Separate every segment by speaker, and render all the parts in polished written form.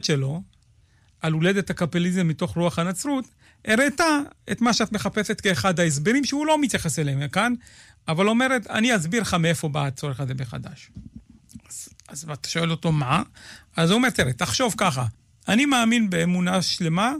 Speaker 1: שלו, על הולדת הקפיטליזם מתוך רוח הנצרות, הראתה את מה שאת מחפשת כאחד ההסברים, שהוא לא מתייחס אליהם כאן, אבל אומרת, אני אסביר לך מאיפה בא הצורך הזה מחדש. אז אתה שואל אותו מה? אז הוא אומר, תראה, תחשוב ככה, אני מאמין באמונה שלמה,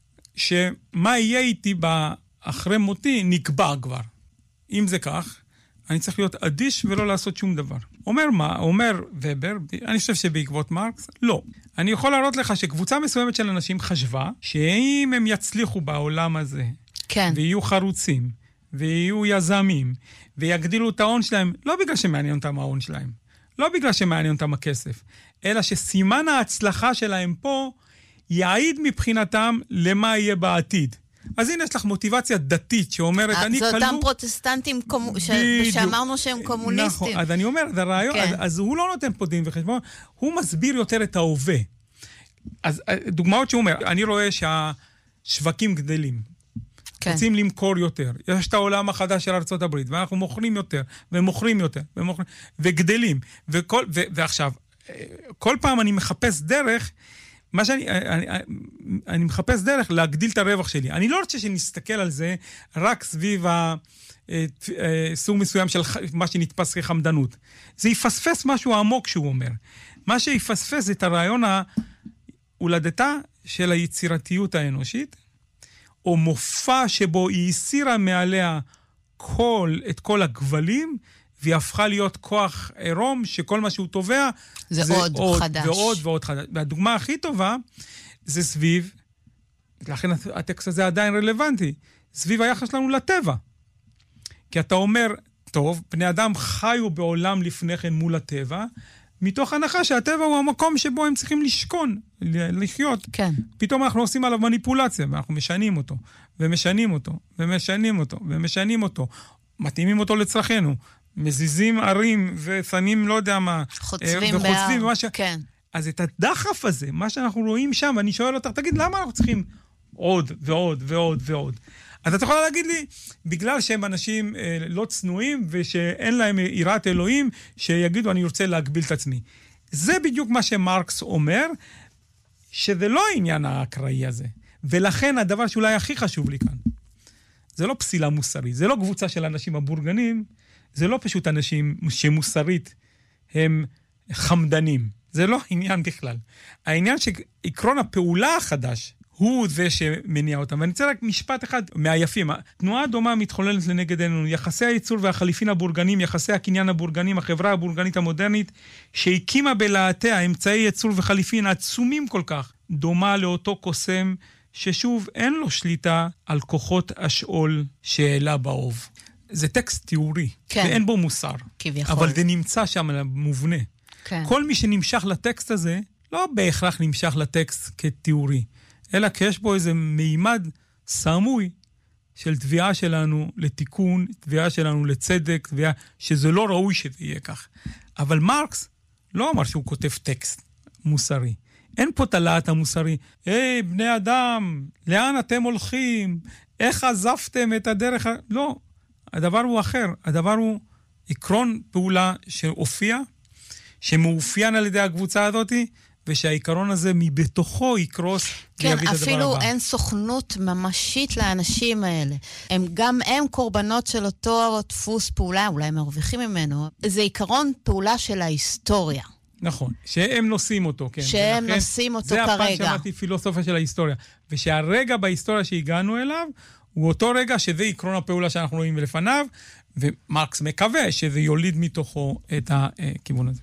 Speaker 1: שמה יהיה איתי אחרי מותי נקבע כבר. אם זה כך, אני צריך להיות אדיש ולא לעשות שום דבר. אומר מה? אומר ובר, אני חושב שבעקבות מרקס, לא. אני יכול להראות לך שקבוצה מסוימת של אנשים חשבה, שאם הם יצליחו בעולם הזה,
Speaker 2: כן.
Speaker 1: ויהיו חרוצים, ויהיו יזמים, ויגדילו את ההון שלהם, לא בגלל שמעניין אותם ההון שלהם, לא בגלל שמעניין אותם הכסף, אלא שסימן ההצלחה שלהם פה, יעיד מבחינתם למה יהיה בעתיד. אז הנה יש לך מוטיבציה דתית שאומרת, אני
Speaker 2: זה
Speaker 1: כלוא...
Speaker 2: אותם פרוטסטנטים שאמרנו שהם קומוניסטים.
Speaker 1: נכון, אז אני אומר, זה רעיון,
Speaker 2: כן.
Speaker 1: אז הוא לא נותן פה דין וחשבון, הוא מסביר יותר את ההווה. אז דוגמאות שהוא אומר, אני רואה שהשווקים גדלים.
Speaker 2: כן.
Speaker 1: רוצים למכור יותר. יש את העולם החדש של ארצות הברית, ואנחנו מוכרים יותר, ומוכרים יותר, וגדלים. ועכשיו, כל פעם אני מחפש דרך, מה אני מחפש דרך להגדיל את הרווח שלי. אני לא רוצה שנסתכל על זה רק סביב סוג מסוים של מה שנתפס כחמדנות. זה יפספס משהו עמוק שהוא אומר. מה שיפספס זה את הרעיון ההולדתה של היצירתיות האנושית, או מופע שבו היא הסירה מעליה את כל הגבלים, והיא הפכה להיות כוח עירום, שכל מה שהוא תובע,
Speaker 2: זה עוד חדש.
Speaker 1: ועוד ועוד חדש. והדוגמה הכי טובה, זה סביב, לכן הטקסט הזה עדיין רלוונטי, סביב היחס שלנו לטבע. כי אתה אומר, טוב, בני אדם חיו בעולם לפני כן מול הטבע, מתוך הנחה שהטבע הוא המקום שבו הם צריכים לשכון, לחיות.
Speaker 2: כן.
Speaker 1: פתאום אנחנו עושים עליו מניפולציה, ואנחנו משנים אותו, ומשנים אותו, ומשנים אותו, ומשנים אותו, מתאימים אותו לצרכנו, מזיזים ערים ושמים לא יודע מה,
Speaker 2: חוצבים בער, כן.
Speaker 1: אז את הדחף הזה, מה שאנחנו רואים שם, אני שואל אותך, תגיד, למה אנחנו צריכים עוד ועוד ועוד ועוד? אז את יכולה להגיד לי, בגלל שהם אנשים לא צנועים, ושאין להם יראת אלוהים, שיגידו, אני רוצה להגביל את עצמי. זה בדיוק מה שמרקס אומר, שזה לא העניין האקראי הזה. ולכן הדבר שאולי הכי חשוב לי כאן, זה לא פסילה מוסרית, זה לא קבוצה של אנשים הבורגנים, זה לא פשוט אנשים שמוסרית הם חמדנים. זה לא עניין בכלל. העניין שעקרון הפעולה החדש, הוא זה שמניע אותם. ואני רוצה רק משפט אחד מהיפים. תנועה דומה מתחוללת לנגד עינינו. יחסי הייצור והחליפין הבורגנים, יחסי הקניין הבורגנים, החברה הבורגנית המודרנית, שהקימה בלהטיה אמצעי ייצור וחליפין עצומים כל כך, דומה לאותו קוסם, ששוב אין לו שליטה על כוחות השאול שהעלה באוב. זה טקסט תיאורי, כן. ואין בו מוסר.
Speaker 2: כביכול.
Speaker 1: אבל זה נמצא שם מובנה.
Speaker 2: כן.
Speaker 1: כל מי שנמשך לטקסט הזה, לא בהכרח נמשך לטקסט כתיאורי, אלא כי יש בו איזה מימד סמוי של תביעה שלנו לתיקון, תביעה שלנו לצדק, תביעה שזה לא ראוי שזה יהיה כך. אבל מרקס לא אמר שהוא כותב טקסט מוסרי. אין פה תלעת המוסרי. היי, בני אדם, לאן אתם הולכים? איך עזבתם את הדרך? לא, הדבר הוא אחר. הדבר הוא עקרון פעולה שהופיע, שמאופיין על ידי הקבוצה הזאת, ושהעיקרון הזה מבתוכו יקרוס.
Speaker 2: כן, אפילו אין סוכנות ממשית לאנשים האלה. גם הם קורבנות של אותו דפוס פעולה, אולי מרוויחים ממנו. זה עיקרון פעולה של ההיסטוריה.
Speaker 1: נכון, שהם נושאים אותו, כן.
Speaker 2: שהם נושאים אותו כרגע.
Speaker 1: זה הפן שאמרתי פילוסופיה של ההיסטוריה. ושהרגע בהיסטוריה שהגענו אליו, הוא אותו רגע שזה עקרון הפעולה שאנחנו רואים לפניו, ומרקס מקווה שזה יוליד מתוכו את הכיוון הזה.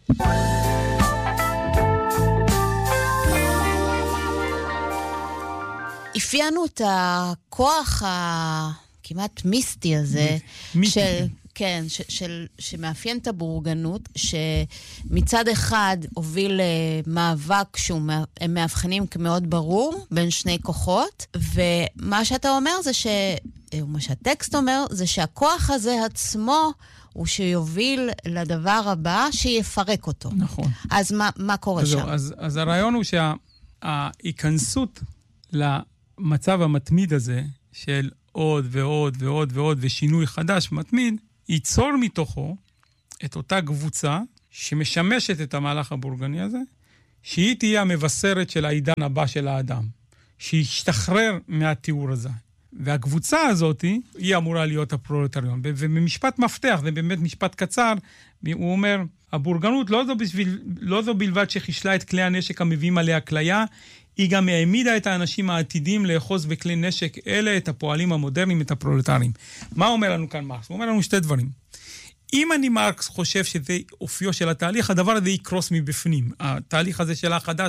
Speaker 2: אפיינו את הכוח הכמעט מיסטי הזה, כן, שמאפיין את הבורגנות, שמצד אחד הוביל מאבק שהם מאבחנים כמאוד ברור בין שני כוחות, ומה שאתה אומר זה מה שהטקסט אומר, זה שהכוח הזה עצמו הוא שיוביל לדבר הבא שיפרק אותו. נכון. אז מה קורה שם?
Speaker 1: אז הרעיון הוא שההיכנסות למצב המתמיד הזה, של עוד ועוד ועוד ועוד ושינוי חדש מתמיד, ייצור מתוכו את אותה קבוצה שמשמשת את המהלך הבורגני הזה, שהיא תהיה המבשרת של העידן הבא של האדם, שישתחרר מהתיאור הזה. והקבוצה הזאת היא אמורה להיות הפרולטריון. ובמשפט מפתח, ובאמת משפט קצר, הוא אומר, הבורגנות לא זו בלבד שחישלה את כלי הנשק המביאים עליה כליה, היא גם העמידה את האנשים העתידים לאחוז בכלי נשק אלה, את הפועלים המודרניים, את הפרולטרים. מה אומר לנו כאן מרקס? הוא אומר לנו שתי דברים. אם אני מרקס חושב שזה אופיו של התהליך, הדבר הזה יקרוס מבפנים. התהליך הזה של החדש,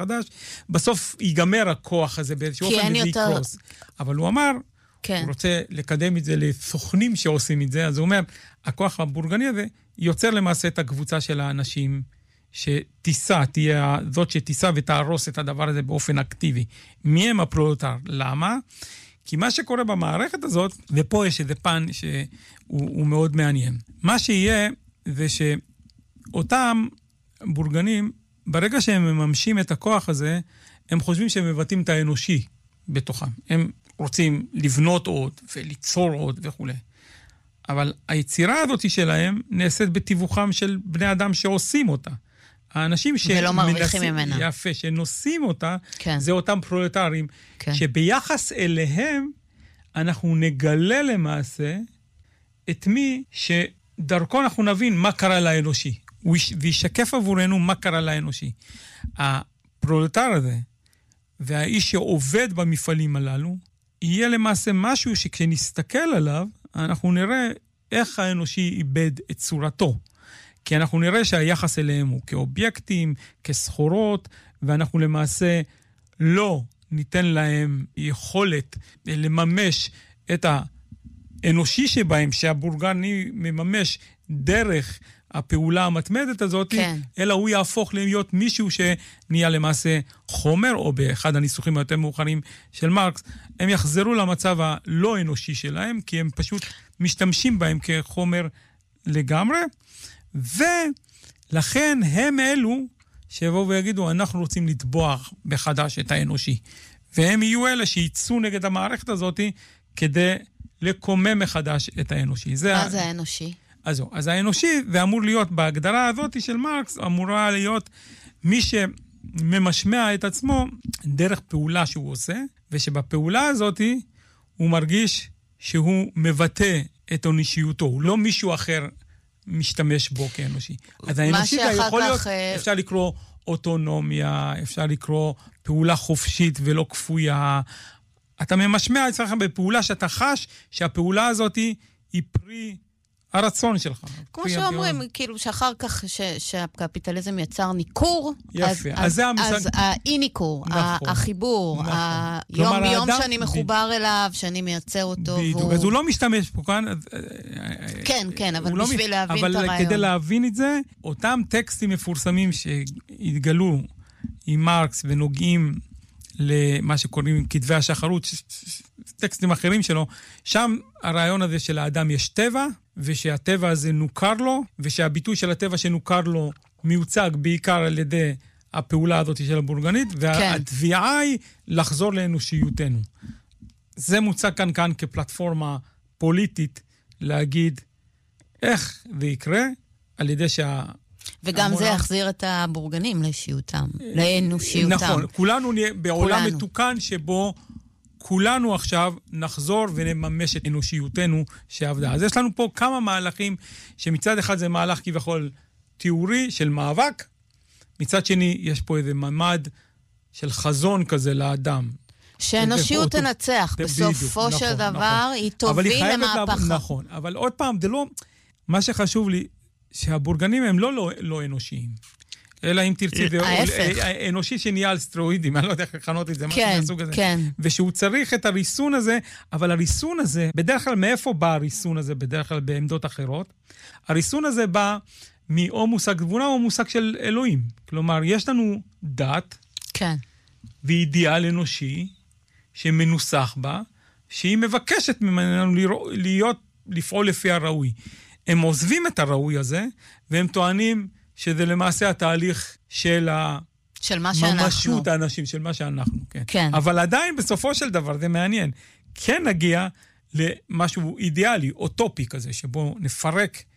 Speaker 1: בסוף ייגמר הכוח הזה באיזשהו אופן וזה יקרוס. אבל הוא אמר, הוא רוצה לקדם את זה לסוכנים שעושים את זה, אז הוא אומר, הכוח הבורגני הזה יוצר למעשה את הקבוצה של האנשים שתיסה, תהיה זאת שתיסה ותהרוס את הדבר הזה באופן אקטיבי. מי הם הפרולטר? למה? כי מה שקורה במערכת הזאת, ופה יש איזה פן שהוא מאוד מעניין. מה שיהיה זה שאותם בורגנים, ברגע שהם מממשים את הכוח הזה, הם חושבים שהם מבטאים את האנושי בתוכם. הם רוצים לבנות עוד וליצור עוד וכו'. אבל היצירה הזאת שלהם נעשית בתיווכם של בני אדם שעושים אותה. האנשים
Speaker 2: ולא מרוויחים ממנה.
Speaker 1: יפה, שנושאים אותה, כן. זה אותם פרולטרים, כן. שביחס אליהם אנחנו נגלה למעשה את מי שדרכו אנחנו נבין מה קרה לאנושי. וישקף עבורנו מה קרה לאנושי. הפרולטר הזה והאיש שעובד במפעלים הללו, יהיה למעשה משהו שכשנסתכל עליו, אנחנו נראה איך האנושי איבד את צורתו. כי אנחנו נראה שהיחס אליהם הוא כאובייקטים, כסחורות, ואנחנו למעשה לא ניתן להם יכולת לממש את האנושי שבהם, שהבורגני מממש דרך הפעולה המתמדת הזאת, כן. אלא הוא יהפוך להיות מישהו שנהיה למעשה חומר, או באחד הניסוחים היותר מאוחרים של מרקס, הם יחזרו למצב הלא אנושי שלהם, כי הם פשוט משתמשים בהם כחומר לגמרי, ולכן הם אלו שיבואו ויגידו, אנחנו רוצים לטבוח בחדש את האנושי. והם יהיו אלה שיצאו נגד המערכת הזאת כדי לקומם מחדש את האנושי.
Speaker 2: מה זה האנושי?
Speaker 1: אז האנושי, זה אמור להיות בהגדרה הזאת של מרקס, אמורה להיות מי שממשמע את עצמו דרך פעולה שהוא עושה, ושבפעולה הזאת הוא מרגיש שהוא מבטא את אנושיותו, הוא לא מישהו אחר משתמש בו כאנושי. אז האנושי יכול להיות, אפשר לקרוא אוטונומיה, אפשר לקרוא פעולה חופשית ולא כפויה. אתה ממשמע אצלך בפעולה שאתה חש שהפעולה הזאת היא פרי הרצון שלך.
Speaker 2: כמו שאומרים, כאילו שאחר כך שהקפיטליזם יצר ניכור,
Speaker 1: יפה.
Speaker 2: אז האי-ניכור, החיבור, היום שאני מחובר אליו, שאני מייצר אותו.
Speaker 1: בדיוק, אז הוא לא משתמש פה כאן.
Speaker 2: כן, אבל בשביל להבין את הרעיון.
Speaker 1: אבל כדי להבין את זה, אותם טקסטים מפורסמים שהתגלו עם מרקס ונוגעים למה שקוראים כתבי השחרות, טקסטים אחרים שלו, שם הרעיון הזה של האדם יש טבע, ושהטבע הזה נוכר לו, ושהביטוי של הטבע שנוכר לו מיוצג בעיקר על ידי הפעולה הזאת של הבורגנית, והתביעה היא לחזור לאנושיותנו. זה מוצג כאן כפלטפורמה פוליטית להגיד איך זה יקרה על ידי
Speaker 2: וגם זה יחזיר את הבורגנים לאישיותם, לאנושיותם.
Speaker 1: נכון, כולנו נהיה בעולם מתוקן שבו כולנו עכשיו נחזור ונממש את אנושיותנו שעבדה. אז יש לנו פה כמה מהלכים, שמצד אחד זה מהלך כביכול תיאורי של מאבק, מצד שני יש פה איזה ממד של חזון כזה לאדם.
Speaker 2: שאנושיות תנצח, בסופו של דבר היא תוביל למהפכה.
Speaker 1: נכון, אבל עוד פעם, זה לא, מה שחשוב לי, שהבורגנים הם לא אנושיים. אלא אם תרצי, אנושי שנהיה על סטרואידים, אני לא יודע איך לכנות את זה, משהו מהסוג הזה. ושהוא צריך את הריסון הזה, אבל הריסון הזה, בדרך כלל מאיפה בא הריסון הזה, בדרך כלל בעמדות אחרות? הריסון הזה בא מאו מושג תבונה או מושג של אלוהים. כלומר, יש לנו דת, ואידיאל אנושי, שמנוסח בה, שהיא מבקשת ממנו לפעול לפי הראוי. הם עוזבים את הראוי הזה, והם טוענים שזה למעשה התהליך של ממשות האנשים, של מה שאנחנו. כן. אבל עדיין בסופו של דבר, זה מעניין, כן נגיע למשהו אידיאלי, אוטופי כזה, שבו נפרק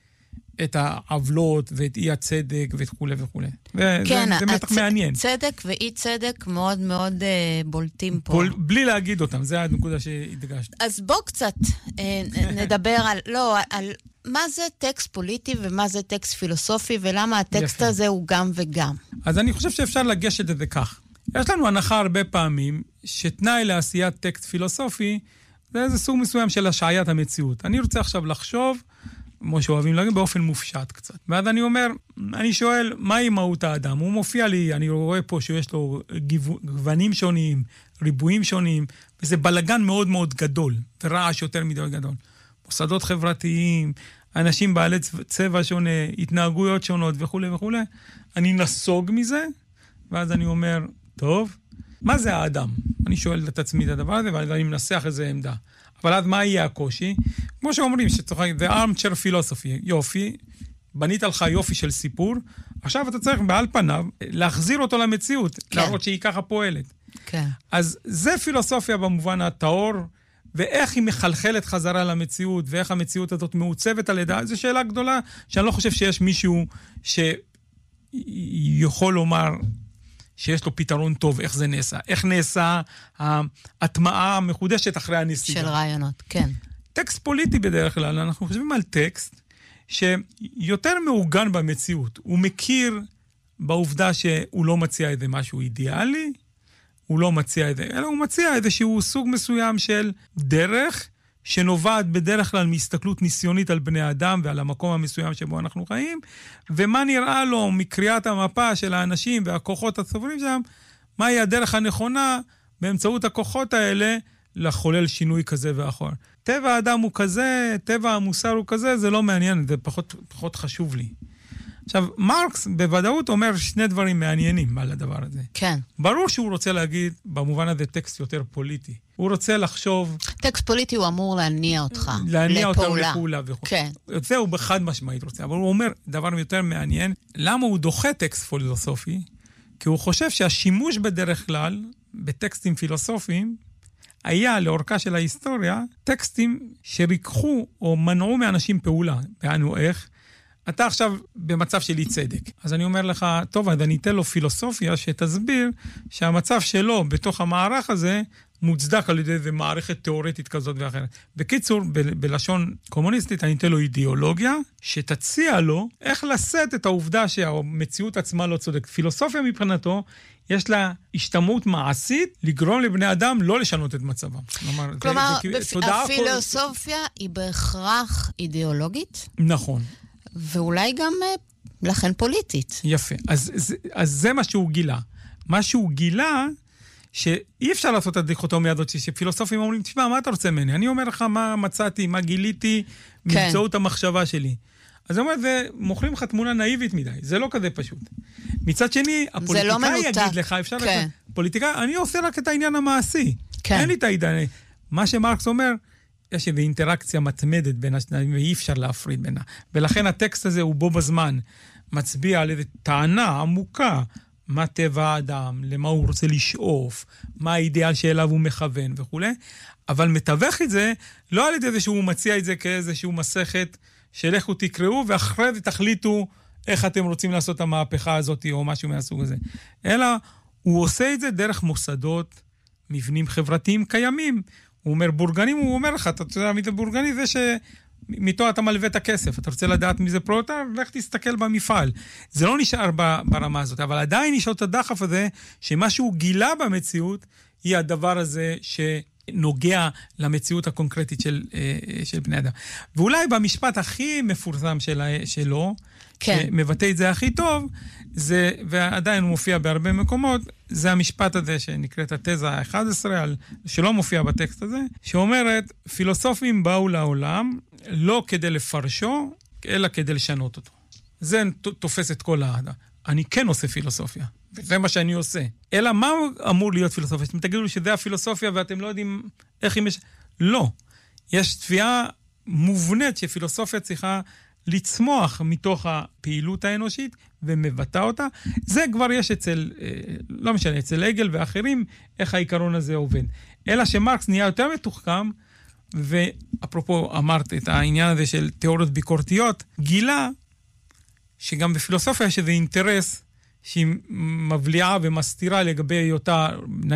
Speaker 1: את העוולות ואת אי הצדק ואת כולי וכולי.
Speaker 2: כן,
Speaker 1: זה מתח מעניין.
Speaker 2: צדק ואי צדק מאוד מאוד בולטים פה.
Speaker 1: בלי להגיד אותם, זה הנקודה שהדגשת.
Speaker 2: אז בוא קצת נדבר על מה זה טקסט פוליטי ומה זה טקסט פילוסופי, ולמה הטקסט הזה הוא גם וגם.
Speaker 1: אז אני חושב שאפשר לגשת את זה כך. יש לנו הנחה הרבה פעמים שתנאי לעשיית טקסט פילוסופי זה איזה סוג מסוים של השעיית המציאות. אני רוצה עכשיו לחשוב, כמו שאוהבים להגיד, באופן מופשט קצת. ואז אני אומר, אני שואל, מהי מהות האדם? הוא מופיע לי, אני רואה פה שיש לו גוונים שונים, ריבועים שונים, וזה בלגן מאוד מאוד גדול, ורעש יותר מדי גדול. מוסדות חברתיים, אנשים בעלי צבע שונה, התנהגויות שונות וכו' וכו'. אני נסוג מזה, ואז אני אומר, טוב, מה זה האדם? אני שואל את עצמי את הדבר הזה, ואני מנסח איזה עמדה. אבל אז מה יהיה הקושי? כמו שאומרים, שצריך, the armchair philosophy, יופי, בנית לך יופי של סיפור, עכשיו אתה צריך בעל פניו להחזיר אותו למציאות, כן. להראות שהיא ככה פועלת.
Speaker 2: כן.
Speaker 1: אז זה פילוסופיה במובן הטהור, ואיך היא מחלחלת חזרה למציאות, ואיך המציאות הזאת מעוצבת על ידה, זו שאלה גדולה, שאני לא חושב שיש מישהו שיכול לומר שיש לו פתרון טוב, איך זה נעשה. איך נעשה ההטמעה המחודשת אחרי הנסיגה.
Speaker 2: של רעיונות, כן.
Speaker 1: טקסט פוליטי בדרך כלל, אנחנו חושבים על טקסט שיותר מעוגן במציאות. הוא מכיר בעובדה שהוא לא מציע איזה משהו אידיאלי, הוא לא מציע איזה, אלא הוא מציע איזשהו סוג מסוים של דרך, שנובעת בדרך כלל מהסתכלות ניסיונית על בני אדם ועל המקום המסוים שבו אנחנו חיים, ומה נראה לו מקריאת המפה של האנשים והכוחות הסוברים שם, מהי הדרך הנכונה באמצעות הכוחות האלה לחולל שינוי כזה ואחר. טבע האדם הוא כזה, טבע המוסר הוא כזה, זה לא מעניין, זה פחות חשוב לי. עכשיו, מרקס בוודאות אומר שני דברים מעניינים על הדבר הזה.
Speaker 2: כן.
Speaker 1: ברור שהוא רוצה להגיד, במובן הזה, טקסט יותר פוליטי. הוא רוצה לחשוב...
Speaker 2: טקסט פוליטי הוא אמור להניע אותך
Speaker 1: להניע אותם לפעולה וכו'.
Speaker 2: כן.
Speaker 1: זה הוא בחד משמעית רוצה, אבל הוא אומר דבר יותר מעניין, למה הוא דוחה טקסט פילוסופי? כי הוא חושב שהשימוש בדרך כלל, בטקסטים פילוסופיים, היה לאורכה של ההיסטוריה, טקסטים שריקחו או מנעו מאנשים פעולה. וענו איך? אתה עכשיו במצב של אי צדק. אז אני אומר לך, טוב, אז אני אתן לו פילוסופיה שתסביר שהמצב שלו בתוך המערך הזה מוצדק על ידי איזו מערכת תיאורטית כזאת ואחרת. בקיצור, בלשון קומוניסטית, אני אתן לו אידיאולוגיה שתציע לו איך לשאת את העובדה שהמציאות עצמה לא צודקת. פילוסופיה מבחינתו, יש לה השתמעות מעשית לגרום לבני אדם לא לשנות את מצבם.
Speaker 2: כלומר, הפילוסופיה היא בהכרח אידיאולוגית?
Speaker 1: נכון.
Speaker 2: ואולי גם לכן פוליטית.
Speaker 1: יפה. אז זה מה שהוא גילה. מה שהוא גילה, שאי אפשר לעשות את הדיכוטומיה הזאת, שפילוסופים אומרים, תשמע, מה אתה רוצה ממני? אני אומר לך מה מצאתי, מה גיליתי, מבצעות המחשבה שלי. אז הוא אומר, מוכרים לך תמונה נאיבית מדי. זה לא כזה פשוט. מצד שני, הפוליטיקאי יגיד לך, אפשר לך, פוליטיקאי, אני עושה רק את העניין המעשי. אין לי את העניין. מה שמרקס אומר, יש איזו אינטראקציה מתמדת בין השניים, ואי אפשר להפריד בינה. ולכן הטקסט הזה הוא בו בזמן מצביע על איזו טענה עמוקה, מה טבע האדם, למה הוא רוצה לשאוף, מה האידיאל שאליו הוא מכוון וכו'. אבל מתווך את זה, לא על ידי זה שהוא מציע את זה כאיזשהו מסכת, שלכו תקראו, ואחרי זה תחליטו איך אתם רוצים לעשות את המהפכה הזאת, או משהו מהסוג הזה. אלא הוא עושה את זה דרך מוסדות, מבנים חברתיים קיימים. הוא אומר בורגנים, הוא אומר לך, אתה יודע מי זה בורגני? זה שמתו אתה מלווה את הכסף. אתה רוצה לדעת מי זה פרולטר? לך תסתכל במפעל. זה לא נשאר ברמה הזאת, אבל עדיין נשאר את הדחף הזה, שמה שהוא גילה במציאות, היא הדבר הזה שנוגע למציאות הקונקרטית של בני אדם. ואולי במשפט הכי מפורסם שלו, כן. שמבטא את זה הכי טוב, זה, ועדיין הוא מופיע בהרבה מקומות, זה המשפט הזה שנקראת התזה ה-11, שלא מופיע בטקסט הזה, שאומרת, פילוסופים באו לעולם לא כדי לפרשו, אלא כדי לשנות אותו. זה תופס את כל העדה. אני כן עושה פילוסופיה, וזה מה שאני עושה. אלא מה אמור להיות פילוסופיה? אתם תגידו לי שזה הפילוסופיה ואתם לא יודעים איך היא לא. יש תביעה מובנית שפילוסופיה צריכה לצמוח מתוך הפעילות האנושית ומבטא אותה. זה כבר יש אצל, לא משנה, אצל הגל ואחרים, איך העיקרון הזה עובד. אלא שמרקס נהיה יותר מתוחכם, ואפרופו אמרת את העניין הזה של תיאוריות ביקורתיות, גילה שגם בפילוסופיה יש איזה אינטרס שהיא מבליעה ומסתירה לגבי היותה